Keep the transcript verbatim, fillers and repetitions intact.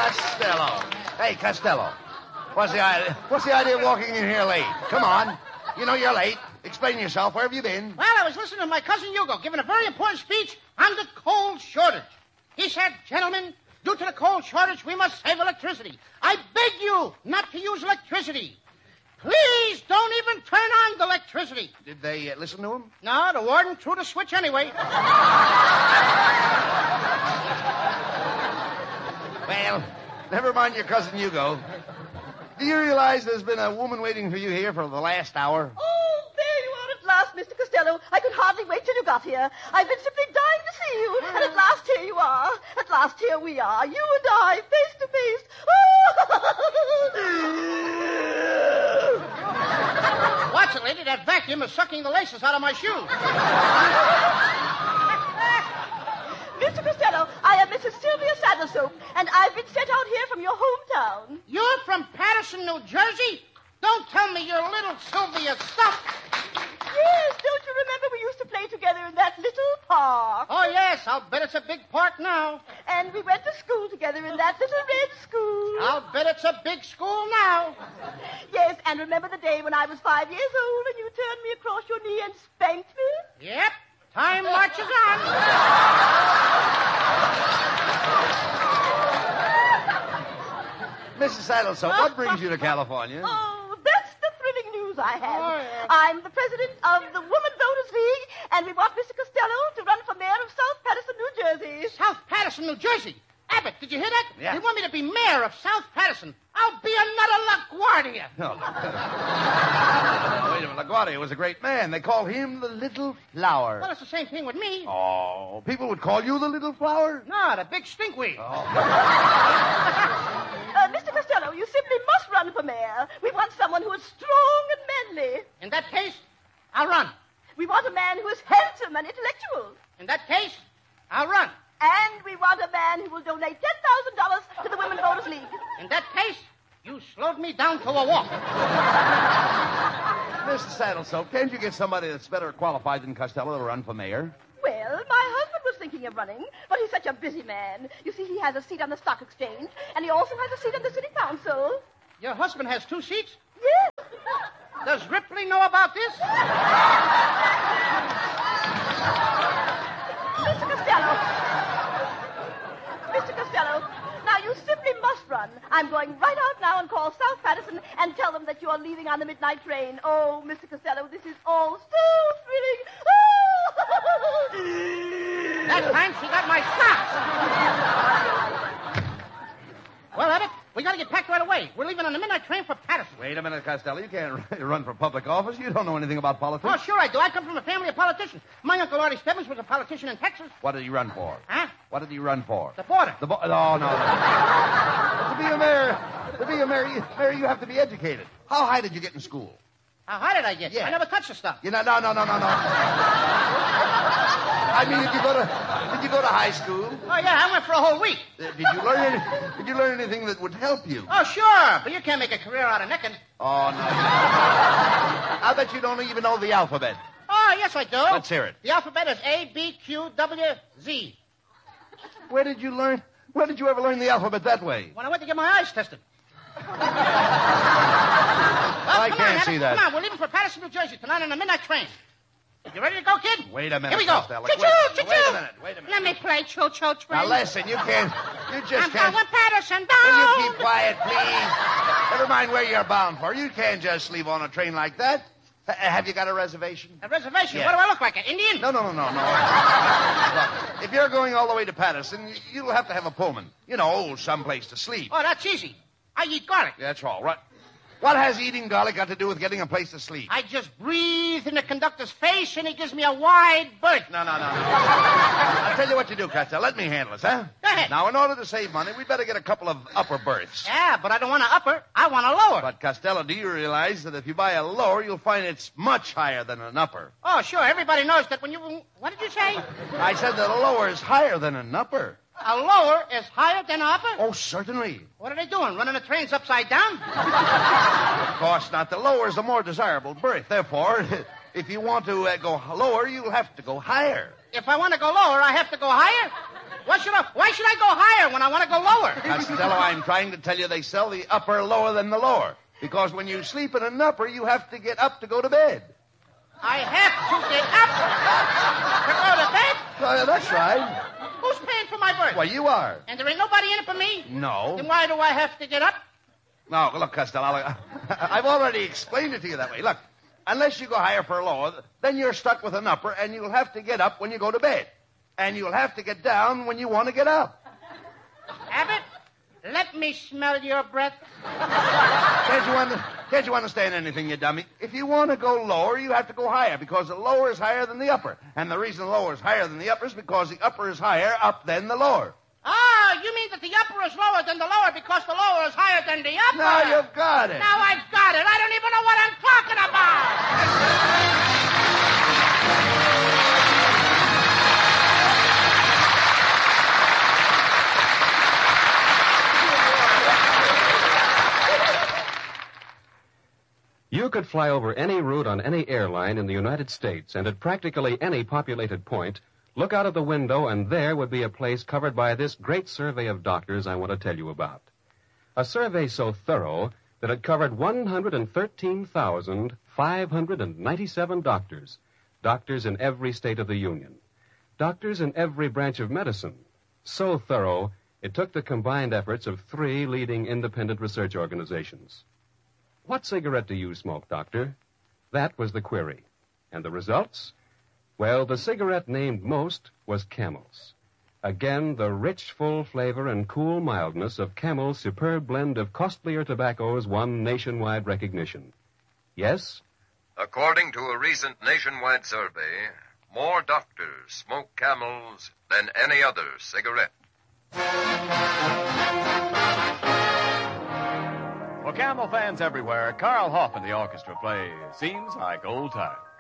Costello. Hey, Costello. What's the idea? What's the idea of walking in here late? Come on. You know you're late. Explain yourself. Where have you been? Well, I was listening to my cousin Hugo giving a very important speech on the coal shortage. He said, gentlemen, due to the coal shortage, we must save electricity. I beg you not to use electricity. Please don't even turn on the electricity. Did they uh, listen to him? No, the warden threw the switch anyway. Well, never mind your cousin Hugo. Do you realize there's been a woman waiting for you here for the last hour? Oh, there you are at last, Mister Costello. I could hardly wait till you got here. I've been simply dying to see you. And at last here you are. At last here we are, you and I, face to face. Oh! Watch it, lady. That vacuum is sucking the laces out of my shoes. Mister Costello, I am Missus Sylvia Saddlesoap, and I've been sent out here from your hometown. You're from Patterson, New Jersey? Don't tell me you're little Sylvia Stump. Yes, don't you remember we used to play together in that little park? Oh, yes, I'll bet it's a big park now. And we went to school together in that little red school. I'll bet it's a big school now. Yes, and remember the day when I was five years old and you turned me across your knee and spanked me? Yep, time marches on. Missus Saddlesoap, what brings you to California? Oh, that's the thrilling news I have. Oh, yeah. I'm the president of the Woman Voters League, and we want Mister Costello to run for mayor of South Patterson, New Jersey. South Patterson, New Jersey. Abbott, did you hear that? Yeah. They want me to be mayor of South Patterson. I'll be another LaGuardia. No, no. Wait a minute. LaGuardia was a great man. They call him the Little Flower. Well, it's the same thing with me. Oh, people would call you the Little Flower? No, the big stinkweed. Oh. Uh, Mister Costello, you simply must run for mayor. We want someone who is strong and manly. In that case, I'll run. We want a man who is handsome and intellectual. In that case, I'll run. And we want a man who will donate ten thousand dollars to the Women Voters League. In that case, you slowed me down to a walk. Mister Saddlesoap, can't you get somebody that's better qualified than Costello to run for mayor? Well, my husband was thinking of running, but he's such a busy man. You see, he has a seat on the stock exchange, and he also has a seat on the city council. Your husband has two seats? Yes. Does Ripley know about this? Mister Costello. Mister Costello, now you simply must run. I'm going right out now and call South Patterson and tell them that you are leaving on the midnight train. Oh, Mister Costello, this is all so thrilling. Oh! That time she got my socks. Well, Abbott, we got to get packed right away. We're leaving on the midnight train for Patterson. Wait a minute, Costello. You can't run for public office. You don't know anything about politics. Oh, sure I do. I come from a family of politicians. My Uncle Artie Stebbins was a politician in Texas. What did he run for? Huh? What did he run for? The border. The bo- Oh, no. To be a mayor, to be a mayor, you, mayor, you have to be educated. How high did you get in school? How high did I get? Yeah. I never touched the stuff. You know, no, no, no, no, no. I mean, did you go to did you go to high school? Oh, yeah, I went for a whole week. Uh, did you learn any, Did you learn anything that would help you? Oh, sure, but you can't make a career out of necking. Oh, no. I bet you don't even know the alphabet. Oh, yes, I do. Let's hear it. The alphabet is A, B, Q, W, Z. Where did you learn? Where did you ever learn the alphabet that way? When I went to get my eyes tested. Well, I come can't on, see Abbott, that. Come on, we're leaving for Patterson, New Jersey tonight on a midnight train. You ready to go, kid? Wait a minute, Here we go. Costello. Choo-choo, Wait- choo-choo. wait a minute, wait a minute. Let me play choo-choo train. Now listen, you can't. You just I'm can't. going Patterson Will you down. keep quiet, please? Never mind where you're bound for. You can't just leave on a train like that. Uh, have you got a reservation? A reservation? Yeah. What do I look like, an Indian? No, no, no, no, no. Look, if you're going all the way to Patterson, you'll have to have a Pullman. You know, someplace to sleep. Oh, that's easy. I eat garlic. That's all right. What has eating garlic got to do with getting a place to sleep? I just breathe in the conductor's face, and he gives me a wide berth. No, no, no, no. I'll tell you what you do, Costello. Let me handle this, huh? Go ahead. Now, in order to save money, we'd better get a couple of upper berths. Yeah, but I don't want an upper. I want a lower. But, Costello, do you realize that if you buy a lower, you'll find it's much higher than an upper? Oh, sure. Everybody knows that when you... What did you say? I said that a lower is higher than an upper. A lower is higher than an upper? Oh, certainly. What are they doing, running the trains upside down? Of course not. The lower is the more desirable berth. Therefore, if you want to uh, go lower, you'll have to go higher. If I want to go lower, I have to go higher? Why should I, why should I go higher when I want to go lower. Costello, I'm trying to tell you they sell the upper lower than the lower. Because when you sleep in an upper, you have to get up to go to bed. I have to get up to go to bed? Uh, that's right. Who's paying for my berth? Well, you are. And there ain't nobody in it for me? No. Then why do I have to get up? No, look, Costello, look, I've already explained it to you that way. Look, unless you go higher for a lower, then you're stuck with an upper, and you'll have to get up when you go to bed. And you'll have to get down when you want to get up. Abbott, let me smell your breath. Can't you, under, can't you understand anything, you dummy? If you want to go lower, you have to go higher, because the lower is higher than the upper. And the reason the lower is higher than the upper is because the upper is higher up than the lower. Ah, you mean that the upper is lower than the lower because the lower is higher than the upper? Now you've got it. Now I've got it. I don't even know what I'm talking about. You could fly over any route on any airline in the United States, and at practically any populated point, look out of the window, and there would be a place covered by this great survey of doctors I want to tell you about. A survey so thorough that it covered one hundred thirteen thousand five hundred ninety-seven doctors, doctors in every state of the Union, doctors in every branch of medicine. So thorough, it took the combined efforts of three leading independent research organizations. What cigarette do you smoke, doctor? That was the query. And the results? Well, the cigarette named most was Camel's. Again, the rich, full flavor and cool mildness of Camel's superb blend of costlier tobaccos won nationwide recognition. Yes? According to a recent nationwide survey, more doctors smoke Camels than any other cigarette. For Camel fans everywhere, Carl Hoff and the orchestra play Seems Like Old Times.